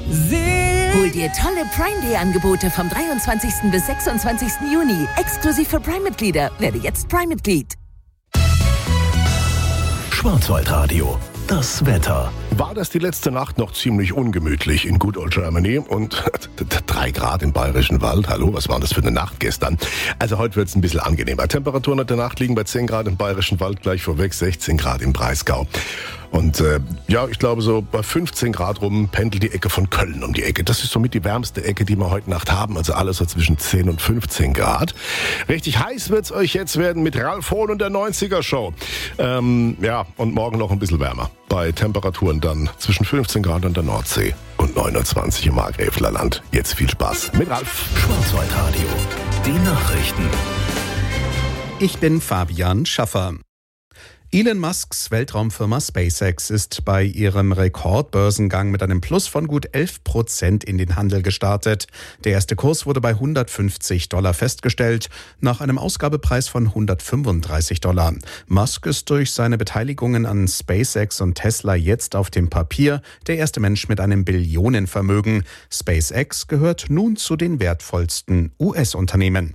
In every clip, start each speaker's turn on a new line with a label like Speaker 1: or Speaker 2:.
Speaker 1: Hol dir tolle Prime Day Angebote vom 23. bis 26. Juni. Exklusiv für Prime-Mitglieder. Werde jetzt Prime-Mitglied.
Speaker 2: Schwarzwaldradio. Das Wetter.
Speaker 3: War das die letzte Nacht noch ziemlich ungemütlich in Good Old Germany und 3 Grad im Bayerischen Wald. Hallo, was war das für eine Nacht gestern? Also heute wird es ein bisschen angenehmer. Temperaturen heute Nacht liegen bei 10 Grad im Bayerischen Wald, gleich vorweg 16 Grad im Breisgau. Und ich glaube so bei 15 Grad rum pendelt die Ecke von Köln um die Ecke. Das ist somit die wärmste Ecke, die wir heute Nacht haben. Also alles so zwischen 10 und 15 Grad. Richtig heiß wird's euch jetzt werden mit Ralf Hohn und der 90er Show. Und morgen noch ein bisschen wärmer. Bei Temperaturen dann zwischen 15 Grad an der Nordsee und 29 im Markgräflerland. Jetzt viel Spaß mit Ralf.
Speaker 2: Schwarzwaldradio. Die Nachrichten.
Speaker 4: Ich bin Fabian Schaffer. Elon Musks Weltraumfirma SpaceX ist bei ihrem Rekordbörsengang mit einem Plus von gut 11% in den Handel gestartet. Der erste Kurs wurde bei $150 festgestellt, nach einem Ausgabepreis von $135. Musk ist durch seine Beteiligungen an SpaceX und Tesla jetzt auf dem Papier der erste Mensch mit einem Billionenvermögen. SpaceX gehört nun zu den wertvollsten US-Unternehmen.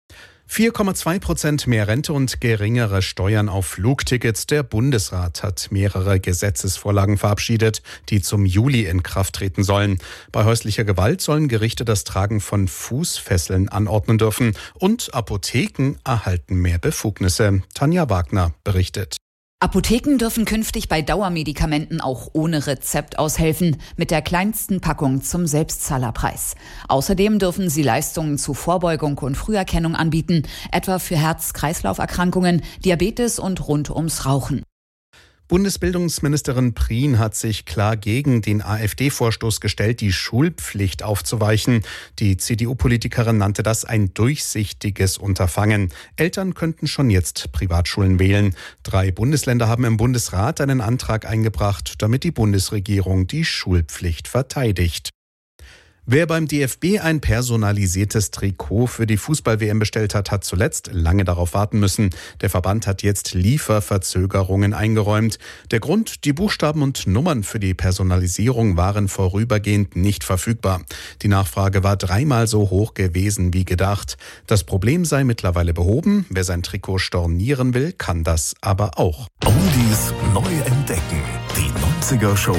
Speaker 4: 4,2% mehr Rente und geringere Steuern auf Flugtickets. Der Bundesrat hat mehrere Gesetzesvorlagen verabschiedet, die zum Juli in Kraft treten sollen. Bei häuslicher Gewalt sollen Gerichte das Tragen von Fußfesseln anordnen dürfen und Apotheken erhalten mehr Befugnisse. Tanja Wagner berichtet.
Speaker 5: Apotheken dürfen künftig bei Dauermedikamenten auch ohne Rezept aushelfen, mit der kleinsten Packung zum Selbstzahlerpreis. Außerdem dürfen sie Leistungen zu Vorbeugung und Früherkennung anbieten, etwa für Herz-Kreislauf-Erkrankungen, Diabetes und rund ums Rauchen.
Speaker 4: Bundesbildungsministerin Prien hat sich klar gegen den AfD-Vorstoß gestellt, die Schulpflicht aufzuweichen. Die CDU-Politikerin nannte das ein durchsichtiges Unterfangen. Eltern könnten schon jetzt Privatschulen wählen. 3 Bundesländer haben im Bundesrat einen Antrag eingebracht, damit die Bundesregierung die Schulpflicht verteidigt. Wer beim DFB ein personalisiertes Trikot für die Fußball-WM bestellt hat, hat zuletzt lange darauf warten müssen. Der Verband hat jetzt Lieferverzögerungen eingeräumt. Der Grund: die Buchstaben und Nummern für die Personalisierung waren vorübergehend nicht verfügbar. Die Nachfrage war 3-mal so hoch gewesen wie gedacht. Das Problem sei mittlerweile behoben. Wer sein Trikot stornieren will, kann das aber auch.
Speaker 2: Oldies neu entdecken. Die 90er Show.